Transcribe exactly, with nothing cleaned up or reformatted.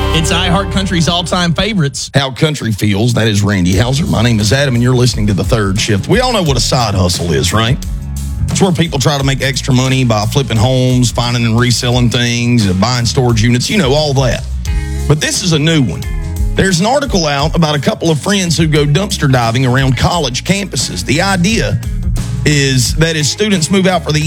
It's iHeartCountry's all-time favorites. How country feels. That is Randy Hauser. My name is Adam, and you're listening to The Third Shift. We all know what a side hustle is, right? It's where people try to make extra money by flipping homes, finding and reselling things, buying storage units, you know, all that. But this is a new one. There's an article out about a couple of friends who go dumpster diving around college campuses. The idea is that as students move out for the